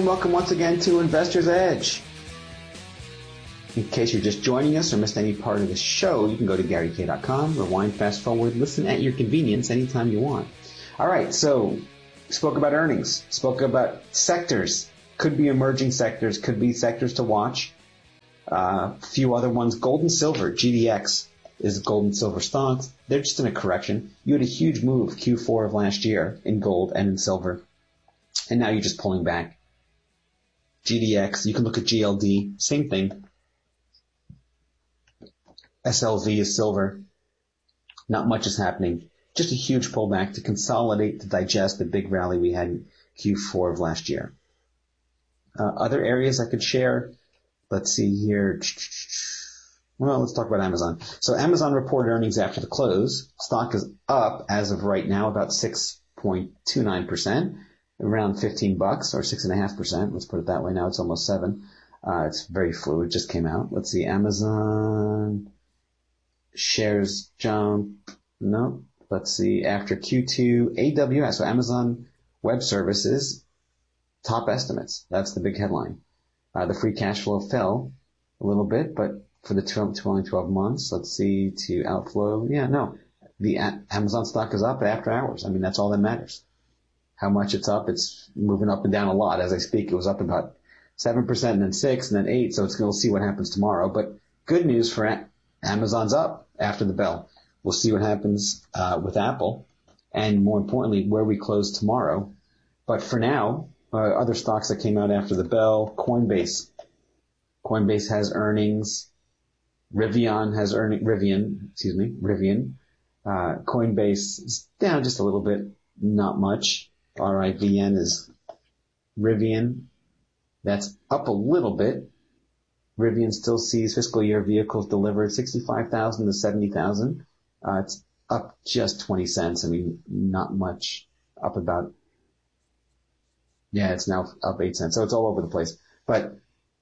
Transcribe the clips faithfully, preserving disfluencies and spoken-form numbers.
and welcome once again to Investor's Edge. In case you're just joining us or missed any part of the show, you can go to Gary K dot com, rewind, fast forward, listen at your convenience anytime you want. All right, so spoke about earnings, spoke about sectors, could be emerging sectors, could be sectors to watch. A uh, few other ones, gold and silver, G D X is gold and silver stocks. They're just in a correction. You had a huge move Q four of last year in gold and in silver, and now you're just pulling back. G D X, you can look at G L D, same thing. S L V is silver. Not much is happening. Just a huge pullback to consolidate, to digest the big rally we had in Q four of last year. Uh, other areas I could share, let's see here. Well, let's talk about Amazon. So Amazon reported earnings after the close. Stock is up as of right now about six point two nine percent. Around fifteen bucks or six and a half percent. Let's put it that way. Now it's almost seven. Uh, it's very fluid. Just came out. Let's see. Amazon shares jump. No. Let's see. After Q two, A W S. So Amazon Web Services top estimates. That's the big headline. Uh, the free cash flow fell a little bit, but for the twelve, twelve months, let's see to outflow. Yeah, no. The a- Amazon stock is up after hours. I mean, that's all that matters. How much it's up, it's moving up and down a lot. As I speak, it was up about seven percent and then six and then eight, so it's going to see what happens tomorrow. But good news for a- Amazon's up after the bell. We'll see what happens uh, with Apple and, more importantly, where we close tomorrow. But for now, uh, other stocks that came out after the bell, Coinbase. Coinbase has earnings. Rivian has earning, Rivian, excuse me, Rivian. Uh, Coinbase is down just a little bit, not much. R I V N is Rivian. That's up a little bit. Rivian still sees fiscal year vehicles delivered sixty-five thousand to seventy thousand. Uh, it's up just twenty cents. I mean, not much. Up about, yeah, it's now up eight cents. So it's all over the place, but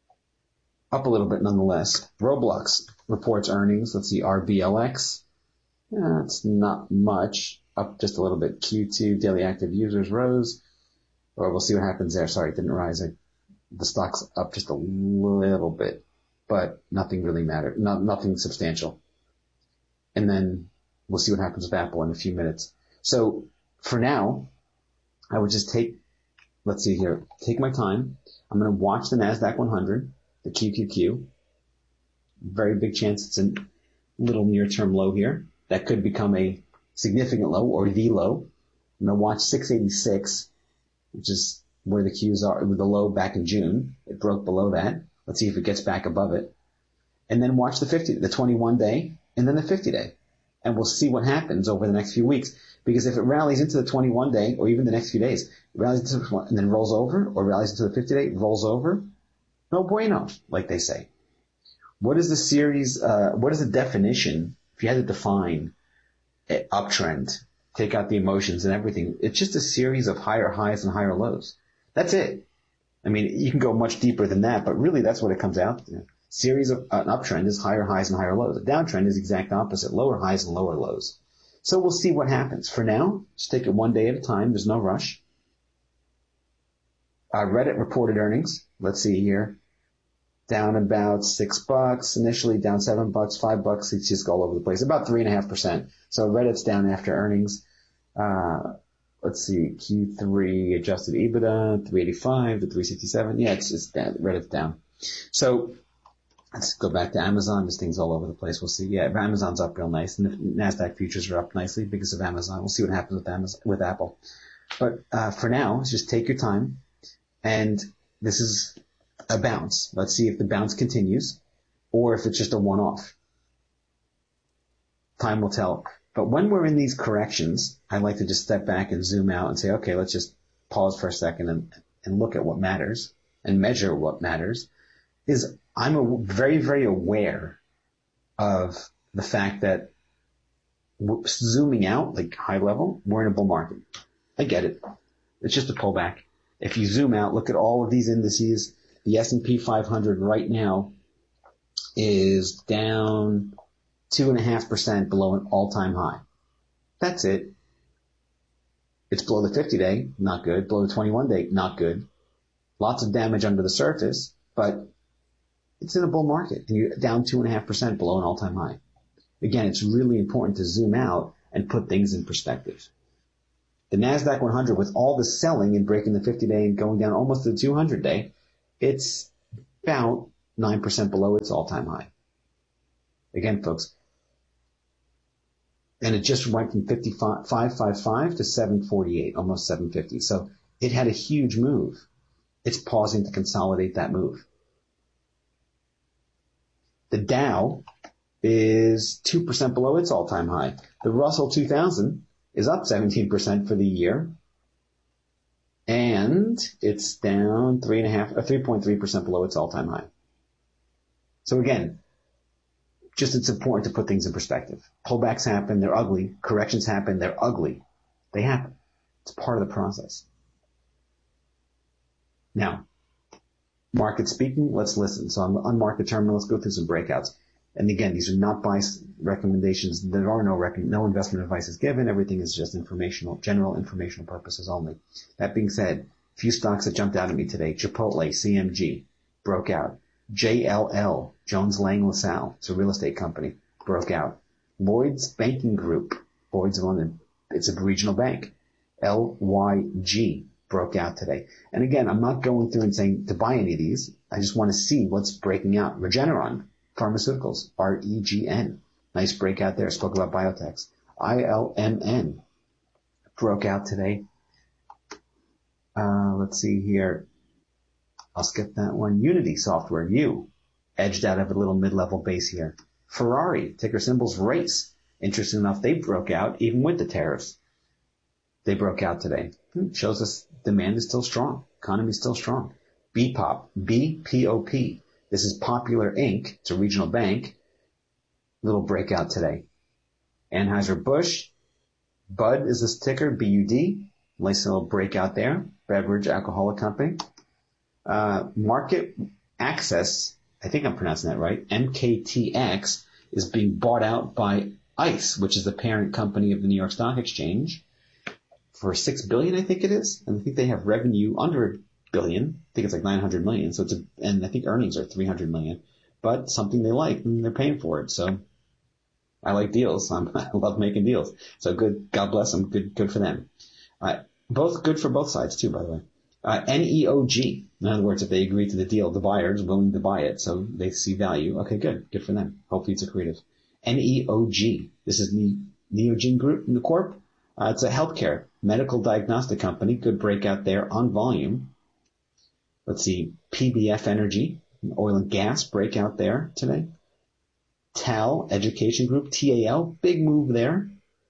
up a little bit nonetheless. Roblox reports earnings. Let's see, R B L X. Yeah, it's not much. Up just a little bit. Q two daily active users rose, or we'll see what happens there. Sorry, it didn't rise. I, the stock's up just a little bit, but nothing really mattered. Not, nothing substantial. And then we'll see what happens with Apple in a few minutes. So for now, I would just take, let's see here, take my time. I'm going to watch the NASDAQ one hundred, the Q Q Q. Very big chance it's a little near-term low here. That could become a significant low or the low. I'm going to watch six eighty-six, which is where the Qs are, with the low back in June. It broke below that. Let's see if it gets back above it. And then watch the fifty, the twenty-one day, and then the fifty day. And we'll see what happens over the next few weeks. Because if it rallies into the twenty-one day, or even the next few days, it rallies into the, and then rolls over, or rallies into the fifty day, rolls over, no bueno, like they say. What is the series, uh, what is the definition, if you had to define uptrend, take out the emotions and everything, it's just a series of higher highs and higher lows. That's it. I mean, you can go much deeper than that, but really that's what it comes out to. Series of uh, an uptrend is higher highs and higher lows. A downtrend is the exact opposite, lower highs and lower lows. So we'll see what happens. For now, just take it one day at a time. There's no rush. Uh, Reddit reported earnings. Let's see here. Down about six bucks, initially down seven bucks, five bucks. It's just all over the place. About three and a half percent. So Reddit's down after earnings. Uh, let's see, Q three adjusted EBITDA, three eighty-five to three sixty-seven. Yeah, it's, it's down. Reddit's down. So let's go back to Amazon. This thing's all over the place. We'll see. Yeah, Amazon's up real nice, and the NASDAQ futures are up nicely because of Amazon. We'll see what happens with Amazon, with Apple. But, uh, for now, just take your time. And this is a bounce. Let's see if the bounce continues or if it's just a one-off. Time will tell. But when we're in these corrections, I like to just step back and zoom out and say, okay, let's just pause for a second and, and look at what matters and measure what matters. Is I'm a, very, very aware of the fact that zooming out, like high level, we're in a bull market. I get it. It's just a pullback. If you zoom out, look at all of these indices. The S and P five hundred right now is down two and a half percent below an all-time high. That's it. It's below the fifty day, not good. Below the twenty-one day, not good. Lots of damage under the surface, but it's in a bull market and you're down two and a half percent below an all-time high. Again, it's really important to zoom out and put things in perspective. The NASDAQ one hundred, with all the selling and breaking the fifty-day and going down almost to the two hundred day, it's about nine percent below its all-time high. Again, folks, and it just went from five fifty-five to seven forty-eight, almost seven fifty. So it had a huge move. It's pausing to consolidate that move. The Dow is two percent below its all-time high. The Russell two thousand is up seventeen percent for the year. And it's down three and a half, or three point three percent below its all-time high. So again, just it's important to put things in perspective. Pullbacks happen, they're ugly. Corrections happen, they're ugly. They happen. It's part of the process. Now, market speaking, let's listen. So on the unmarket terminal, let's go through some breakouts. And again, these are not buy recommendations. There are no rec- no investment advice is given. Everything is just informational, general informational purposes only. That being said, a few stocks that jumped out at me today. Chipotle, C M G, broke out. J L L, Jones Lang LaSalle, it's a real estate company, broke out. Lloyd's Banking Group, Lloyd's of London, it's a regional bank. L Y G broke out today. And again, I'm not going through and saying to buy any of these. I just want to see what's breaking out. Regeneron Pharmaceuticals, R E G N. Nice breakout there. Spoke about biotechs. I L M N broke out today. Uh, let's see here. I'll skip that one. Unity Software, U, edged out of a little mid-level base here. Ferrari, ticker symbols RACE. Interesting enough, they broke out even with the tariffs. They broke out today. Shows us demand is still strong. Economy is still strong. B P O P, B P O P. This is Popular Incorporated. It's a regional bank. Little breakout today. Anheuser-Busch, Bud is this ticker, B U D. Nice little breakout there. Beverage alcoholic company. Uh, Market Access, I think I'm pronouncing that right, M K T X, is being bought out by ICE, which is the parent company of the New York Stock Exchange, for six billion dollars, I think it is. And I think they have revenue under a billion. I think it's like nine hundred million dollars. So it's a, and I think earnings are three hundred million dollars, but something they like and they're paying for it. So I like deals. I'm, I love making deals. So good. God bless them. Good, good for them. Uh, both good for both sides too, by the way. Uh, N E O G. In other words, if they agree to the deal, the buyer is willing to buy it, so they see value. Okay, good. Good for them. Hopefully it's accretive. N E O G. This is the Neogen Group, the Corp. Uh, it's a healthcare, medical diagnostic company. Good breakout there on volume. Let's see. P B F Energy, oil and gas breakout there today. T A L, Education Group, T A L, big move there.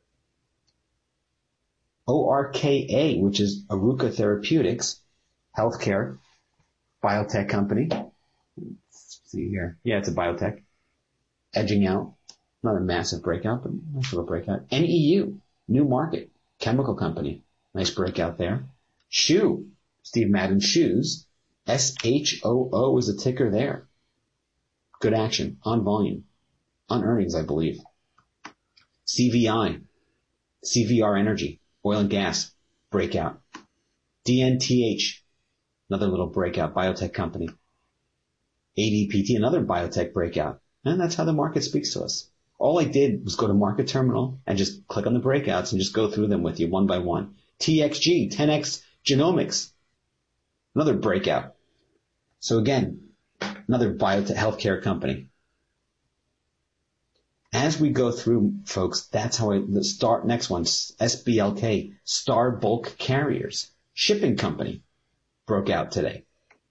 O R K A, which is Aruka Therapeutics, healthcare, biotech company. Let's see here. Yeah, it's a biotech. Edging out. Not a massive breakout, but nice little breakout. N E U, new market, chemical company. Nice breakout there. Shoe, Steve Madden Shoes. S H O O is a ticker there. Good action on volume. On earnings, I believe. C V I, C V R Energy. Oil and gas, breakout. D N T H, another little breakout, biotech company. A D P T, another biotech breakout. And that's how the market speaks to us. All I did was go to Market Terminal and just click on the breakouts and just go through them with you one by one. T X G, ten X Genomics, another breakout. So again, another biotech healthcare company. As we go through, folks, that's how I the start. Next one, S B L K, Star Bulk Carriers, shipping company, broke out today.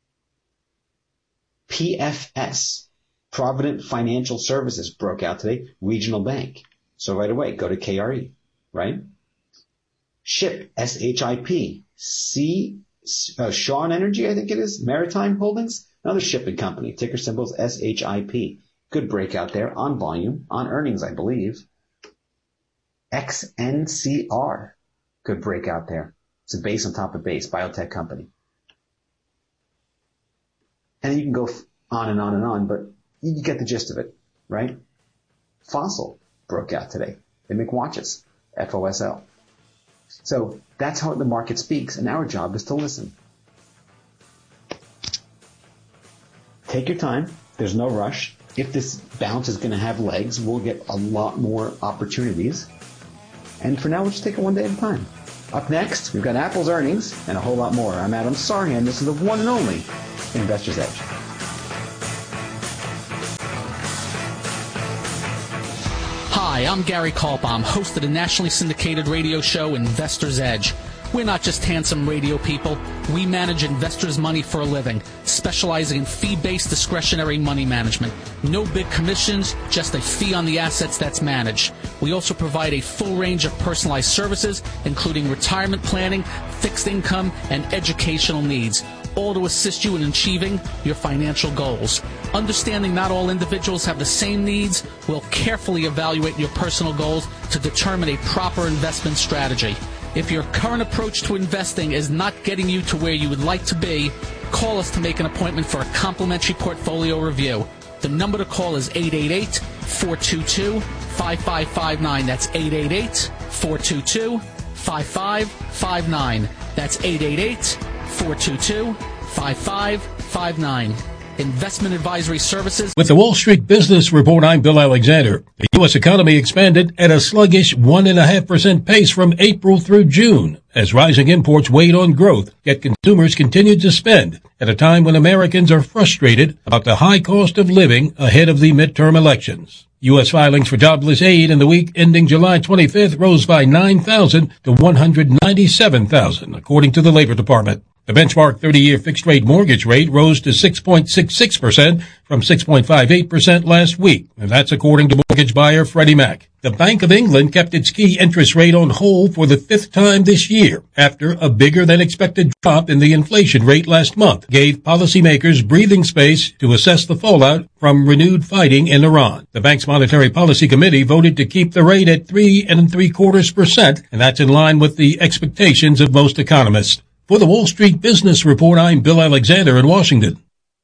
P F S, Provident Financial Services, broke out today. Regional bank. So right away, go to K R E, right? Ship, S H I P, C, uh, Shawn Energy, I think it is, Maritime Holdings, another shipping company. Ticker symbols S H I P. Good breakout there on volume, on earnings, I believe. X N C R. Good breakout there. It's a base on top of base, biotech company. And you can go on and on and on, but you get the gist of it, right? Fossil broke out today. They make watches, F O S L. So that's how the market speaks, and our job is to listen. take your time. There's no rush. If this bounce is going to have legs, we'll get a lot more opportunities. And for now, we'll just take it one day at a time. Up next, we've got Apple's earnings and a whole lot more. I'm Adam Sarhan. This is the one and only Investor's Edge. Hi, I'm Gary Kaltbaum, host of the nationally syndicated radio show Investor's Edge. We're not just handsome radio people. We manage investors' money for a living, specializing in fee-based discretionary money management. No big commissions, just a fee on the assets that's managed. We also provide a full range of personalized services, including retirement planning, fixed income, and educational needs, all to assist you in achieving your financial goals. Understanding not all individuals have the same needs, we'll carefully evaluate your personal goals to determine a proper investment strategy. If your current approach to investing is not getting you to where you would like to be, call us to make an appointment for a complimentary portfolio review. The number to call is eight eight eight, four two two, five five five nine. That's eight eight eight, four two two, five five five nine. That's eight eight eight, four two two, five five five nine. Investment Advisory Services. With the Wall Street Business Report, I'm Bill Alexander. The U S economy expanded at a sluggish one point five percent pace from April through June as rising imports weighed on growth, yet consumers continued to spend at a time when Americans are frustrated about the high cost of living ahead of the midterm elections. U S filings for jobless aid in the week ending July twenty-fifth rose by nine thousand to one hundred ninety-seven thousand, according to the Labor Department. The benchmark thirty-year fixed-rate mortgage rate rose to six point six six percent from six point five eight percent last week, and that's according to mortgage buyer Freddie Mac. The Bank of England kept its key interest rate on hold for the fifth time this year after a bigger-than-expected drop in the inflation rate last month gave policymakers breathing space to assess the fallout from renewed fighting in Iran. The bank's Monetary Policy Committee voted to keep the rate at three and three quarters percent, and that's in line with the expectations of most economists. For the Wall Street Business Report, I'm Bill Alexander in Washington.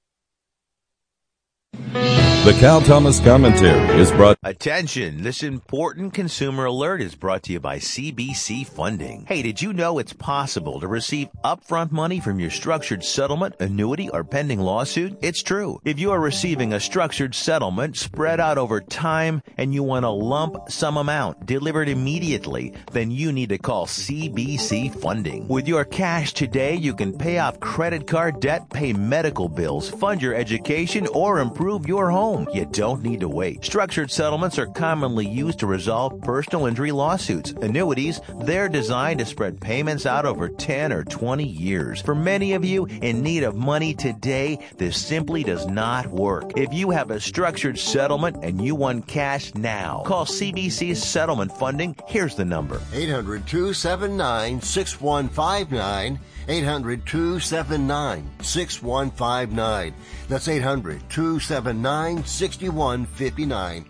The Cal Thomas Commentary is brought... Attention, this important consumer alert is brought to you by C B C Funding. Hey, did you know it's possible to receive upfront money from your structured settlement, annuity, or pending lawsuit? It's true. If you are receiving a structured settlement spread out over time and you want a lump sum amount delivered immediately, then you need to call C B C Funding. With your cash today, you can pay off credit card debt, pay medical bills, fund your education, or improve your home. You don't need to wait. Structured settlements are commonly used to resolve personal injury lawsuits. Annuities, they're designed to spread payments out over ten or twenty years. For many of you in need of money today, this simply does not work. If you have a structured settlement and you want cash now, call C B C Settlement Funding. Here's the number. eight hundred, two seven nine, six one five nine. eight hundred, two seven nine, six one five nine. That's eight hundred, two seven nine, six one five nine.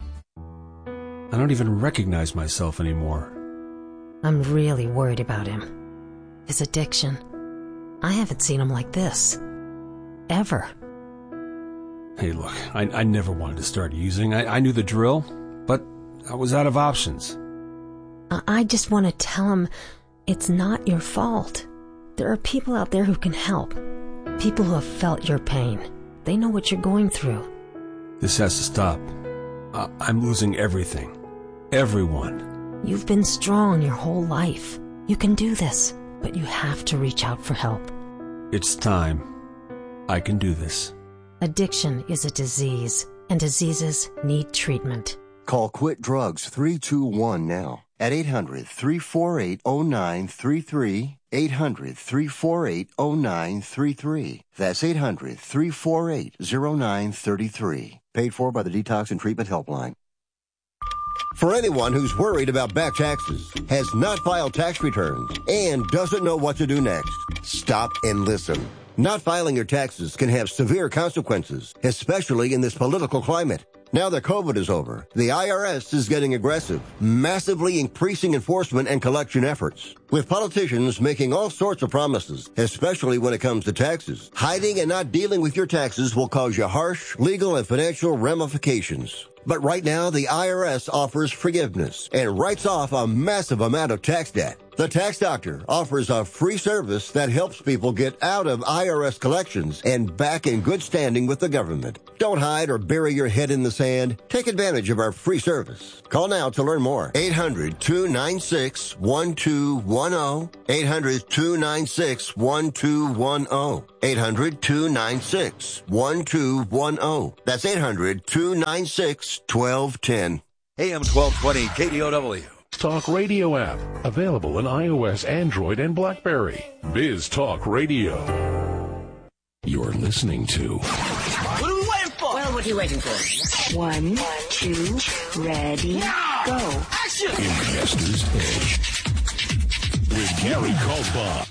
I don't even recognize myself anymore. I'm really worried about him. His addiction. I haven't seen him like this. Ever. Hey, look, I, I never wanted to start using. I, I knew the drill, but I was out of options. I, I just want to tell him it's not your fault. There are people out there who can help. People who have felt your pain. They know what you're going through. This has to stop. I- I'm losing everything. Everyone. You've been strong your whole life. You can do this, but you have to reach out for help. It's time. I can do this. Addiction is a disease, and diseases need treatment. Call Quit Drugs three two one now at eight hundred, three four eight, oh nine three three. eight hundred, three four eight, oh nine three three. That's eight hundred, three four eight, oh nine three three. Paid for by the Detox and Treatment Helpline. For anyone who's worried about back taxes, has not filed tax returns, and doesn't know what to do next, stop and listen. Not filing your taxes can have severe consequences, especially in this political climate. Now that COVID is over, the I R S is getting aggressive, massively increasing enforcement and collection efforts. With politicians making all sorts of promises, especially when it comes to taxes, hiding and not dealing with your taxes will cause you harsh legal and financial ramifications. But right now, the I R S offers forgiveness and writes off a massive amount of tax debt. The Tax Doctor offers a free service that helps people get out of I R S collections and back in good standing with the government. Don't hide or bury your head in the sand. Take advantage of our free service. Call now to learn more. eight hundred, two nine six, one two one zero. eight hundred, two nine six, one two one zero. eight hundred, two nine six, one two one zero. That's eight hundred, two nine six, one two one zero. A M twelve twenty K D O W. Talk Radio app. Available on iOS, Android, and BlackBerry. Biz Talk Radio. You're listening to... What are we waiting for? Well, what are you waiting for? One, two, ready, go. Action! Investor's Edge. With Gary Kaltbaum.